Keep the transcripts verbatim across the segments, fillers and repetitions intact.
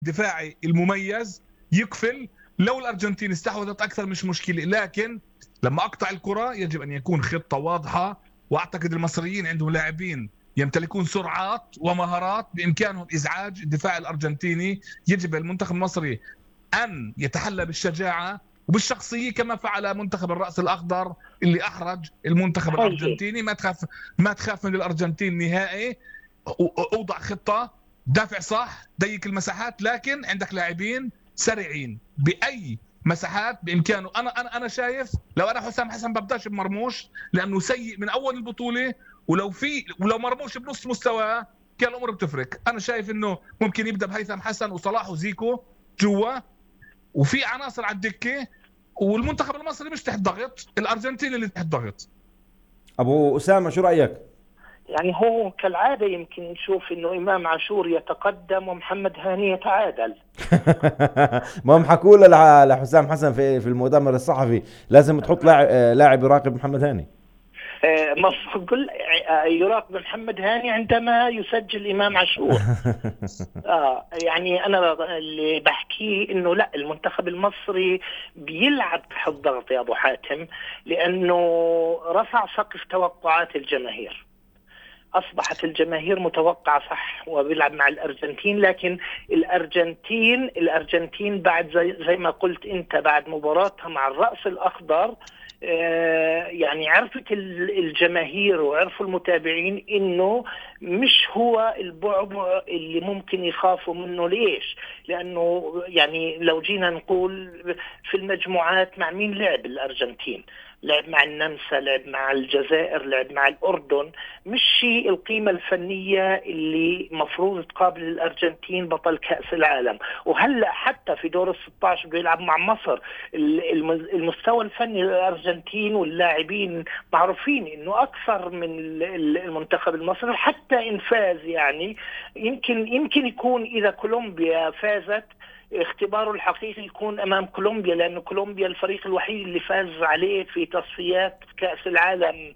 دفاعي المميز يقفل. لو الأرجنتين استحوذت أكثر مش مشكلة، لكن لما أقطع الكرة يجب أن يكون خطة واضحة. وأعتقد المصريين عندهم لاعبين يمتلكون سرعات ومهارات بإمكانهم إزعاج الدفاع الأرجنتيني. يجب المنتخب المصري أن يتحلى بالشجاعة وبالشخصية كما فعل منتخب الرأس الأخضر اللي أحرج المنتخب الأرجنتيني. ما تخاف ما تخاف من الأرجنتين نهائي. أوضع خطة، دافع صح، ضيق المساحات، لكن عندك لاعبين سريعين بأي مساحات بإمكانه. أنا أنا أنا شايف لو أنا حسام حسن ببداش بمرموش لأنه سيء من أول البطولة، ولو في ولو مرموش بنص مستواه كان الأمور بتفرق. أنا شايف إنه ممكن يبدأ بهيثم حسن وصلاح وزيكو جوا، وفي عناصر على الدكة، والمنتخب المصري مش تحت ضغط، الأرجنتين اللي تحت ضغط. أبو أسامة شو رأيك؟ يعني هو كالعادة يمكن نشوف إنه إمام عاشور يتقدم ومحمد هاني يتعادل. ما هم حكوا له لحسام حسن في في المؤتمر الصحفي لازم تحط لاعب لاعب يراقب محمد هاني. مفروض يراقب محمد هاني عندما يسجل إمام عاشور. آه يعني أنا اللي بحكيه إنه لا، المنتخب المصري بيلعب تحت ضغط يا أبو حاتم، لأنه رفع سقف توقعات الجماهير. أصبحت الجماهير متوقعة صح وبيلعب مع الأرجنتين، لكن الأرجنتين الأرجنتين بعد زي, زي ما قلت أنت بعد مباراتها مع الرأس الأخضر آه يعني عرفت الجماهير وعرفوا المتابعين إنه مش هو البعبع اللي ممكن يخافوا منه. ليش؟ لأنه يعني لو جينا نقول في المجموعات مع مين لعب الأرجنتين؟ لعب مع النمسا، لعب مع الجزائر، لعب مع الأردن. مش شيء القيمة الفنية اللي مفروض تقابل الأرجنتين بطل كأس العالم. وهلأ حتى في دور الستة عشر بيلعب مع مصر، المستوى الفني للأرجنتين واللاعبين معروفين إنه أكثر من المنتخب المصري. حتى إن فاز يعني يمكن يمكن يكون إذا كولومبيا فازت اختباره الحقيقي يكون أمام كولومبيا، لأن كولومبيا الفريق الوحيد اللي فاز عليه في تصفيات كأس العالم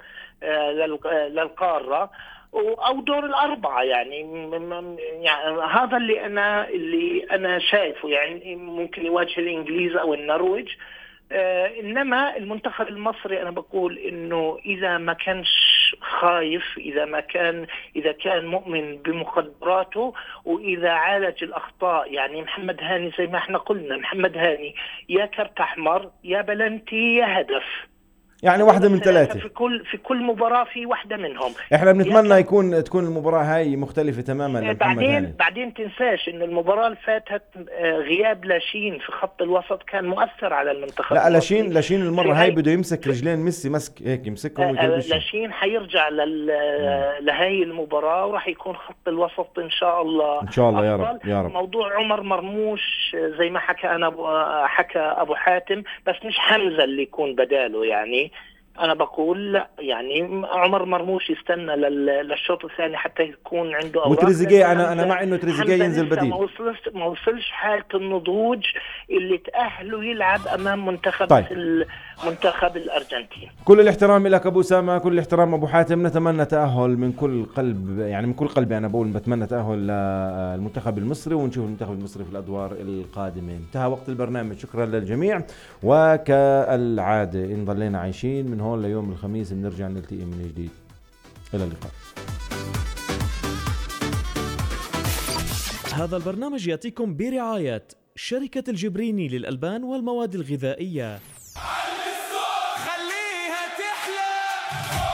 للقارة أو دور الأربعة. يعني, يعني هذا اللي أنا اللي أنا شايفه. يعني ممكن يواجه الإنجليز أو النرويج. آه إنما المنتخب المصري أنا بقول إنه إذا ما كانش خايف، إذا ما كان إذا كان مؤمن بمقدراته، وإذا عالج الأخطاء. يعني محمد هاني زي ما احنا قلنا، محمد هاني يا كرت أحمر يا بلنتي يا هدف، يعني واحدة من ثلاثة في كل في كل مباراة في واحدة منهم. احنا بنتمنى يكون تكون المباراة هاي مختلفة تماما لمحمد بعدين هاني. بعدين تنساش إن المباراة اللي فاتت غياب لاشين في خط الوسط كان مؤثر على المنتخب. لا لاشين لاشين المرة هاي بده يمسك رجلين ميسي، مسك هيك يمسكهم ويكربشهم. لاشين حيرجع لل... لهاي المباراة وراح يكون خط الوسط إن شاء الله إن شاء الله أفضل. يا رب يا رب. موضوع عمر مرموش زي ما حكى أنا حكى أبو حاتم، بس مش حمزة اللي يكون بداله. يعني أنا بقول لا، يعني عمر مرموش يستنى للشوط الثاني حتى يكون عنده أوراق. وتريزيجيه أنا أنا مع إنه تريزيجيه ينزل بديل. ما وصلش ما وصلش حالة النضوج اللي تأهله يلعب أمام منتخب طيب. المنتخب الأرجنتين. كل الاحترام لك أبو أسامة، كل الاحترام أبو حاتم. نتمنى تأهل من كل قلب، يعني من كل قلبي أنا بقول بتمنى تأهل للمنتخب المصري، ونشوف المنتخب المصري في الأدوار القادمة. انتهى وقت البرنامج، شكرا للجميع. وكالعادة إن ضلينا عايشين من هون ليوم الخميس بنرجع نلتقي من جديد. إلى اللقاء. هذا البرنامج يأتيكم برعاية شركة الجبريني للألبان والمواد الغذائية. خليها تحلى.